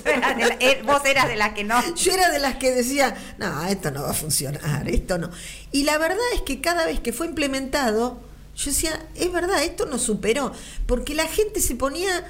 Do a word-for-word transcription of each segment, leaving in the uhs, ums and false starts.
eras de la, eh, vos eras de las que no. Yo era de las que decía, no, esto no va a funcionar, esto no. Y la verdad es que cada vez que fue implementado, yo decía, es verdad, esto nos superó, porque la gente se ponía...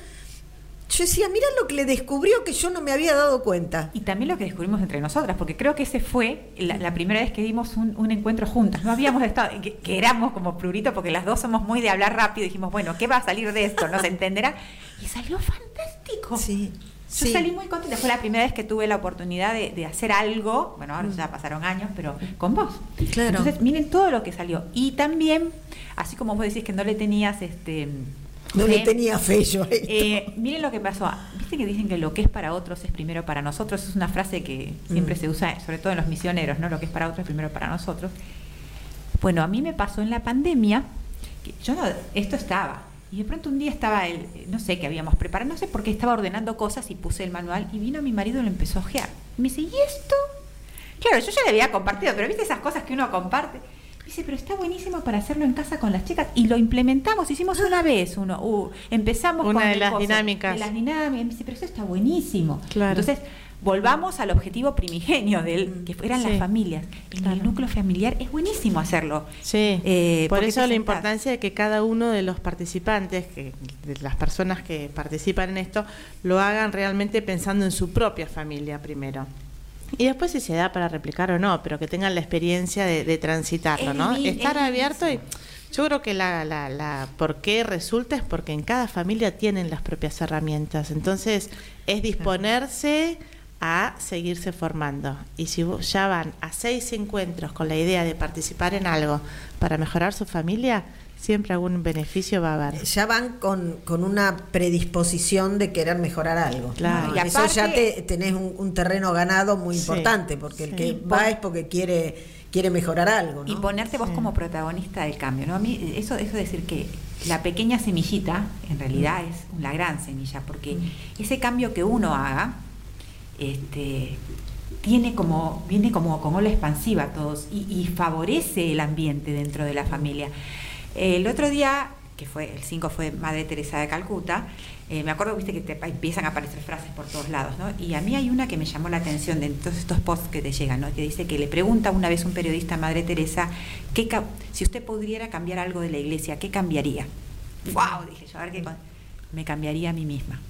Yo decía, mirá lo que le descubrió que yo no me había dado cuenta. Y también lo que descubrimos entre nosotras, porque creo que ese fue la, la primera vez que dimos un, un encuentro juntas. No habíamos estado, que, que éramos como plurito, porque las dos somos muy de hablar rápido. Dijimos, bueno, ¿qué va a salir de esto? ¿No se entenderá? Y salió fantástico. Sí. Yo sí. salí muy contenta. Fue la primera vez que tuve la oportunidad de, de hacer algo. Bueno, ahora ya pasaron años, pero con vos. Claro. Entonces, miren todo lo que salió. Y también, así como vos decís que no le tenías este... No fe, le tenía fe yo a esto. Eh, miren lo que pasó. Viste que dicen que lo que es para otros es primero para nosotros. Es una frase que siempre mm. se usa, sobre todo en los misioneros, ¿no? Lo que es para otros es primero para nosotros. Bueno, a mí me pasó en la pandemia que yo no, esto estaba. Y de pronto un día estaba el, no sé qué habíamos preparado, no sé por qué estaba ordenando cosas y puse el manual y vino mi marido y lo empezó a ojear. Y me dice, ¿y esto? Claro, yo ya le había compartido, pero viste esas cosas que uno comparte. Dice, pero está buenísimo para hacerlo en casa con las chicas. Y lo implementamos, hicimos una vez uno. Uh, empezamos una con de las cosas, dinámicas. De las dinámicas. Me dice, pero eso está buenísimo. Claro. Entonces, volvamos al objetivo primigenio de él, que eran sí. las familias. En claro. el núcleo familiar es buenísimo hacerlo. Sí, eh, por eso la importancia de que cada uno de los participantes, que de las personas que participan en esto, lo hagan realmente pensando en su propia familia primero. Y después si se da para replicar o no, pero que tengan la experiencia de, de transitarlo, ¿no? Es, Estar es abierto y yo creo que la, la, la por qué resulta es porque en cada familia tienen las propias herramientas. Entonces es disponerse a seguirse formando. Y si ya van a seis encuentros con la idea de participar en algo para mejorar su familia, siempre algún beneficio va a haber. Ya van con, con una predisposición de querer mejorar algo. Claro. Y eso aparte, ya te, tenés un, un terreno ganado muy sí, importante, porque sí. el que va es porque quiere quiere mejorar algo, ¿no? Y ponerte vos sí. como protagonista del cambio, ¿no? A mí eso, eso de decir que la pequeña semillita en realidad mm. es la gran semilla, porque mm. ese cambio que uno haga, este tiene como, viene como con ola expansiva a todos y, y favorece el ambiente dentro de la familia. El otro día, que fue el cinco fue Madre Teresa de Calcuta, eh, me acuerdo, viste, que te empiezan a aparecer frases por todos lados, ¿no? Y a mí hay una que me llamó la atención de todos estos posts que te llegan, ¿no? Que dice que le pregunta una vez un periodista a Madre Teresa, ¿qué, si usted pudiera cambiar algo de la iglesia, ¿qué cambiaría? ¡Wow! Dije yo, a ver qué... Me cambiaría a mí misma.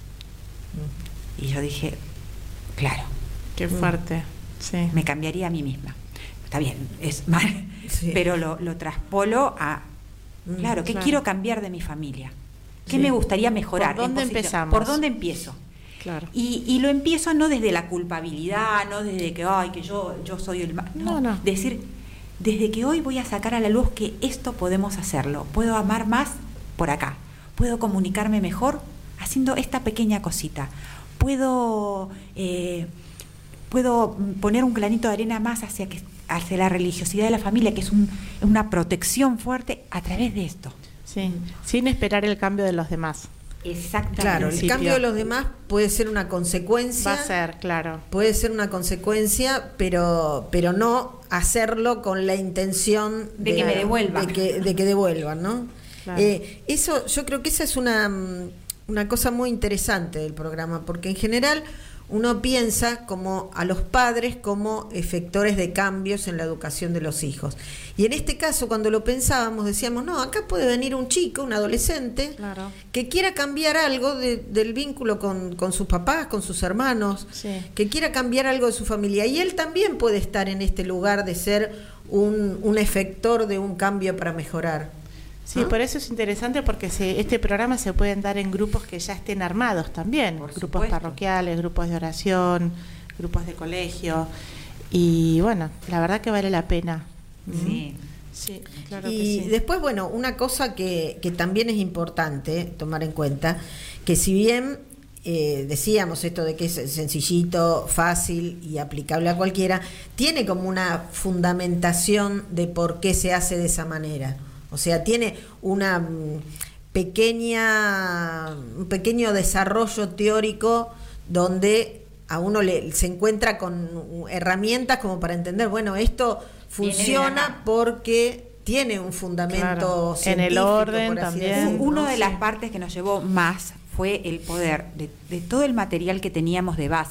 Y yo dije, claro. Qué fuerte, sí. Me cambiaría a mí misma. Está bien, es mal, sí. pero lo, lo traspolo a... Claro, ¿qué claro. quiero cambiar de mi familia? ¿Qué sí. me gustaría mejorar? ¿Por dónde empezamos? ¿Por dónde empiezo? Claro. Y, y lo empiezo no desde la culpabilidad, no desde que, ay, que yo, yo soy el... No, no, no. Decir, desde que hoy voy a sacar a la luz que esto podemos hacerlo. Puedo amar más por acá. Puedo comunicarme mejor haciendo esta pequeña cosita. Puedo... Eh, puedo poner un granito de arena más hacia que hacia la religiosidad de la familia, que es un, una protección fuerte a través de esto. Sí, sin esperar el cambio de los demás. Exactamente. Claro, el cambio de los demás puede ser una consecuencia. Va a ser, claro. Puede ser una consecuencia, pero pero no hacerlo con la intención de, de que me devuelvan. De que, de que devuelvan, ¿no? Claro. Eh, eso, yo creo que esa es una, una cosa muy interesante del programa, porque en general uno piensa como a los padres como efectores de cambios en la educación de los hijos. Y en este caso, cuando lo pensábamos, decíamos, no, acá puede venir un chico, un adolescente, claro. que quiera cambiar algo de, del vínculo con, con sus papás, con sus hermanos, sí. que quiera cambiar algo de su familia. Y él también puede estar en este lugar de ser un, un efector de un cambio para mejorar. Sí, ¿Ah? Por eso es interesante, porque se, este programa se pueden dar en grupos que ya estén armados también, por grupos supuesto. parroquiales, grupos de oración, grupos de colegio, y bueno, la verdad que vale la pena. Sí, sí, claro y que sí. Después, bueno, una cosa que, que también es importante tomar en cuenta, que si bien eh, decíamos esto de que es sencillito, fácil y aplicable a cualquiera, tiene como una fundamentación de por qué se hace de esa manera. O sea, tiene una pequeña, un pequeño desarrollo teórico donde a uno le, se encuentra con herramientas como para entender, bueno, esto funciona porque tiene un fundamento claro. científico. En el orden también. Decirlo, Una ¿no? de Sí. las partes que nos llevó más fue el poder de, de todo el material que teníamos de base.